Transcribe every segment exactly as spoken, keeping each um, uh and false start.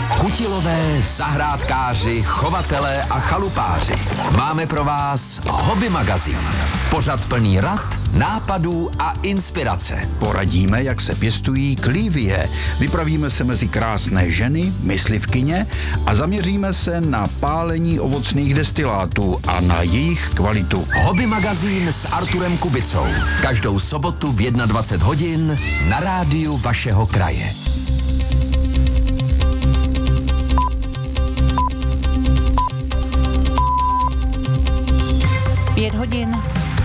Kutilové, zahrádkáři, chovatelé a chalupáři. Máme pro vás Hobby magazín. Pořad plný rad, nápadů a inspirace. Poradíme, jak se pěstují klívie. Vypravíme se mezi krásné ženy, myslivkyně a zaměříme se na pálení ovocných destilátů a na jejich kvalitu. Hobby magazín s Arturem Kubicou. Každou sobotu v dvacet jedna hodin na rádiu vašeho kraje. Pět hodin.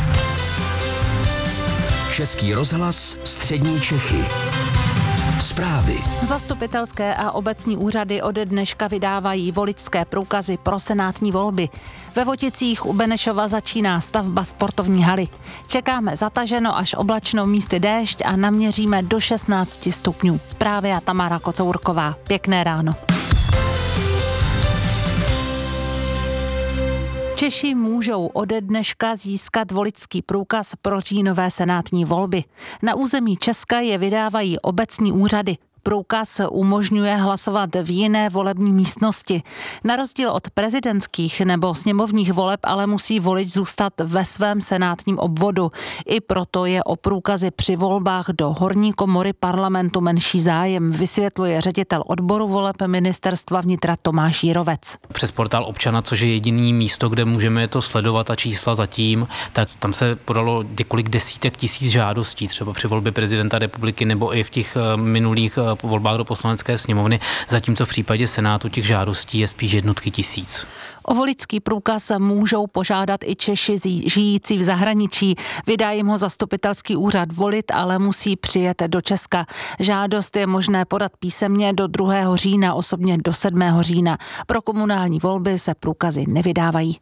Český rozhlas, střední Čechy. Zprávy. Zastupitelské a obecní úřady ode dneška vydávají voličské průkazy pro senátní volby. Ve Voticích u Benešova začíná stavba sportovní haly. Čekáme zataženo až oblačno, místy déšť a naměříme do šestnáct stupňů. Zprávy a Tamara Kocourková. Pěkné ráno. Češi můžou ode dneška získat voličský průkaz pro říjnové senátní volby. Na území Česka je vydávají obecní úřady. Průkaz umožňuje hlasovat v jiné volební místnosti. Na rozdíl od prezidentských nebo sněmovních voleb ale musí volič zůstat ve svém senátním obvodu. I proto je o průkazy při volbách do horní komory parlamentu menší zájem, vysvětluje ředitel odboru voleb Ministerstva vnitra Tomáš Jirovec. Přes portál občana, což je jediný místo, kde můžeme to sledovat a čísla zatím, tak tam se podalo několik desítek tisíc žádostí, třeba při volbě prezidenta republiky nebo i v těch minulých volbách do poslanecké sněmovny, zatímco v případě Senátu těch žádostí je spíš jednotky tisíc. O voličský průkaz můžou požádat i Češi žijící v zahraničí. Vydá jim ho zastupitelský úřad volit, ale musí přijet do Česka. Žádost je možné podat písemně do druhého října, osobně do sedmého října. Pro komunální volby se průkazy nevydávají.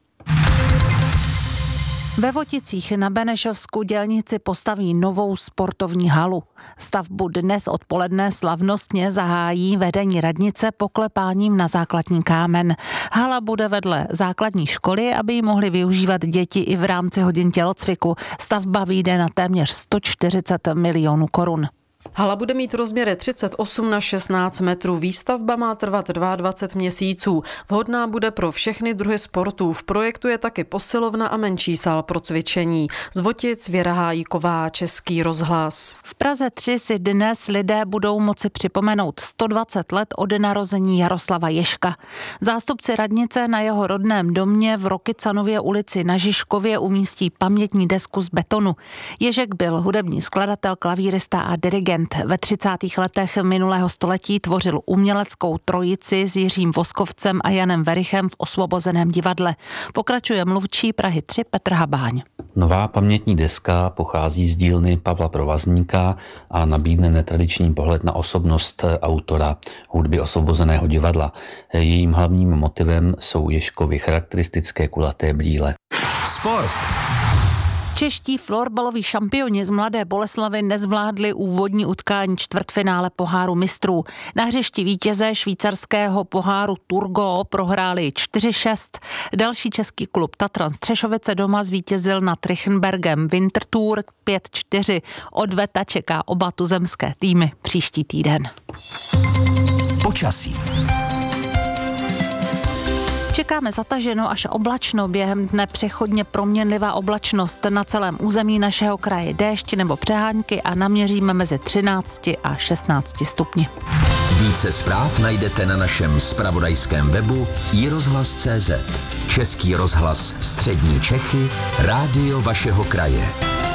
Ve Voticích na Benešovsku dělníci postaví novou sportovní halu. Stavbu dnes odpoledne slavnostně zahájí vedení radnice poklepáním na základní kámen. Hala bude vedle základní školy, aby ji mohly využívat děti i v rámci hodin tělocviku. Stavba vyjde na téměř sto čtyřicet milionů korun. Hala bude mít rozměry třicet osm na šestnáct metrů. Výstavba má trvat dvacet dva měsíců. Vhodná bude pro všechny druhy sportů. V projektu je taky posilovna a menší sál pro cvičení. Z Votic Věra Hájíková, Český rozhlas. V Praze tři si dnes lidé budou moci připomenout sto dvacet let od narození Jaroslava Ježka. Zástupci radnice na jeho rodném domě v Rokycanově ulici na Žižkově umístí pamětní desku z betonu. Ježek byl hudební skladatel, klavírista a dirigent. Ve třicátých letech minulého století tvořil uměleckou trojici s Jiřím Voskovcem a Janem Verichem v Osvobozeném divadle. Pokračuje mluvčí Prahy tři Petr Habáň. Nová pamětní deska pochází z dílny Pavla Provazníka a nabídne netradiční pohled na osobnost autora hudby Osvobozeného divadla. Jejím hlavním motivem jsou Ježkovy charakteristické kulaté brýle. Sport. Čeští florbaloví šampioni z Mladé Boleslavi nezvládli úvodní utkání čtvrtfinále poháru mistrů. Na hřišti vítěze švýcarského poháru Turgo prohráli čtyři šest. Další český klub Tatran Střešovice doma zvítězil nad Trichenbergem Winterthur pět čtyři. Odveta čeká oba tuzemské týmy příští týden. Počasí. Čekáme zataženo až oblačno, během dne přechodně proměnlivá oblačnost. Na celém území našeho kraje déšť nebo přehánky a naměříme mezi třinácti a šestnácti stupni. Více zpráv najdete na našem zpravodajském webu i rozhlas tečka cé zet. Český rozhlas, střední Čechy, rádio vašeho kraje.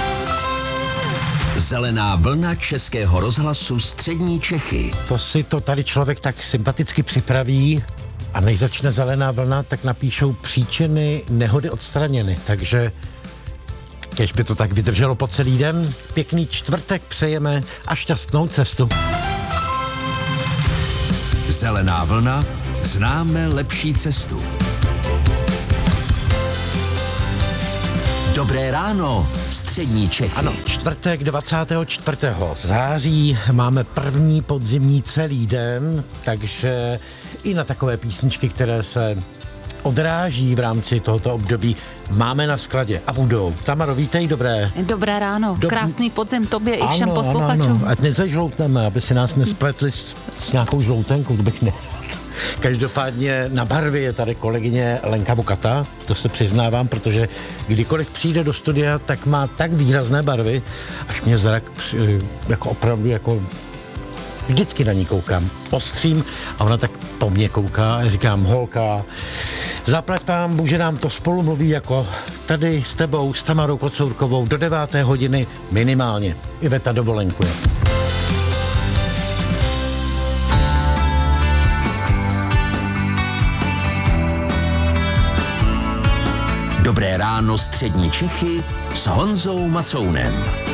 Zelená vlna Českého rozhlasu střední Čechy. To si to tady člověk tak sympaticky připraví. A než začne zelená vlna, tak napíšou příčiny nehody odstraněny. Takže kež by to tak vydrželo po celý den, pěkný čtvrtek přejeme a šťastnou cestu. Zelená vlna, známe lepší cestu. Dobré ráno, střední Čechy. Ano, čtvrtek dvacátého čtvrtého září máme první podzimní celý den, takže i na takové písničky, které se odráží v rámci tohoto období, máme na skladě a budou. Tamaro, vítej, dobré. Dobré ráno, Dob... krásný podzim tobě ano, i všem posluchačům. Ano, ano, ať nezažloutneme, aby si nás nespletli s, s nějakou žloutenkou, to bych ne. Každopádně na barvy je tady kolegyně Lenka Bukata, to se přiznávám, protože kdykoliv přijde do studia, tak má tak výrazné barvy, až mě zrak jako opravdu jako vždycky na ní koukám, ostřím a ona tak po mně kouká a říkám, holka, zaplať pán Bůh, že nám to spolu mluví jako tady s tebou, s Tamarou Kocourkovou do deváté hodiny minimálně. Iveta dovolenkuje. Dobré ráno střední Čechy s Honzou Macounem.